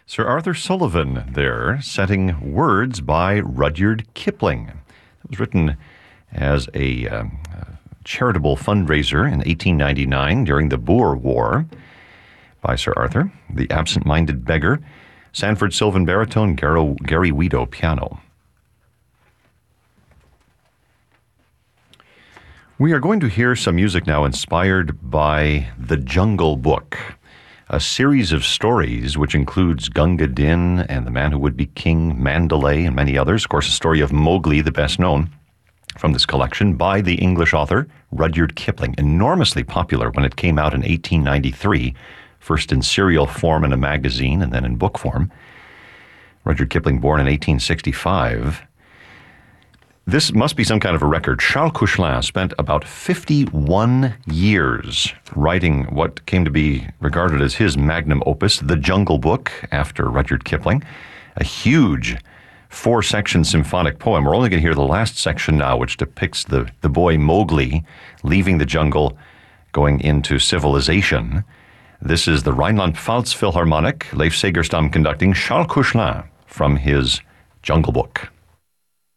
Sir Arthur Sullivan there, setting words by Rudyard Kipling. It was written as a charitable fundraiser in 1899 during the Boer War by Sir Arthur. The Absent-Minded Beggar, Sanford Sylvan baritone, Gary Weedo piano. We are going to hear some music now inspired by The Jungle Book, a series of stories which includes Gunga Din and The Man Who Would Be King, Mandalay, and many others. Of course, the story of Mowgli, the best known from this collection, by the English author Rudyard Kipling. Enormously popular when it came out in 1893, first in serial form in a magazine and then in book form. Rudyard Kipling, born in 1865. This must be some kind of a record. Charles Couchelin spent about 51 years writing what came to be regarded as his magnum opus, The Jungle Book, after Rudyard Kipling. A huge 4-section symphonic poem. We're only going to hear the last section now, which depicts the boy Mowgli leaving the jungle, going into civilization. This is the Rhineland-Pfalz Philharmonic, Leif Segerstam conducting, Charles Couchelin from his Jungle Book.